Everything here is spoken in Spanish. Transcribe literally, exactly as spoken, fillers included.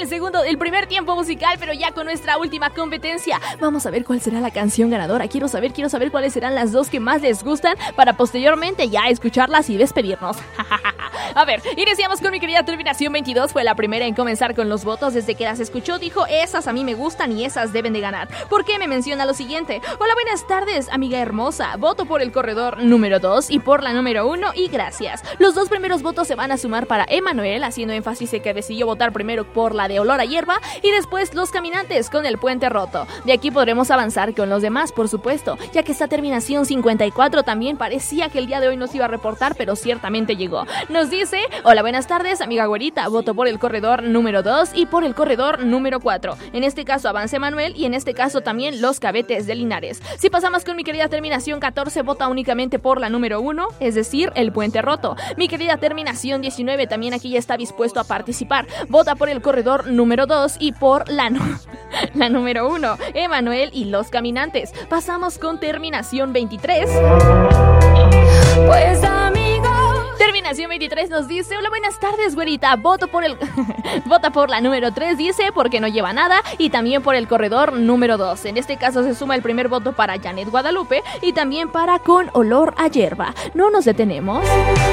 el segundo, el primer tiempo musical, pero ya con nuestra última competencia. Vamos a ver cuál será la canción ganadora. Quiero saber, quiero saber cuáles serán las dos que más les gustan para posteriormente ya escucharlas y despedirnos. A ver, iniciamos con mi querida Terminación veintidós. Fue la primera en comenzar con los votos. Desde que las escuchó dijo, esas a mí me gustan y esas deben de ganar. ¿Por qué me menciona lo siguiente? Hola, buenas tardes, amiga hermosa. Voto por el corredor número dos y por la número uno y gracias. Los dos primeros votos se van a sumar para Emanuel, haciendo énfasis en que decidió votar primero por la de olor a hierba y después Los Caminantes con el puente roto. De aquí podremos avanzar con los demás, por supuesto, ya que esta Terminación cincuenta y cuatro también parecía que el día de hoy nos iba a reportar, pero ciertamente llegó. Nos dice, hola, buenas tardes, amiga güerita. Voto por el corredor número dos y por el corredor número cuatro. En este caso avanza Emanuel y en este caso también Los Cabetes de Linares. Si pasamos con mi querida Terminación catorce, vota únicamente por la número uno, es decir, el puente roto. Mi querida Terminación diecinueve también aquí ya está dispuesto a participar. Vota por el corredor número dos y por la, no- la número uno, Emanuel y Los Caminantes. Pasamos con Terminación veintitrés. Pues amigo. Terminación veintitrés nos dice, hola, buenas tardes, güerita. Voto por el... Vota por la número tres, dice, porque no lleva nada. Y también por el corredor número dos. En este caso se suma el primer voto para Janet Guadalupe y también para Con Olor a Hierba. No nos detenemos.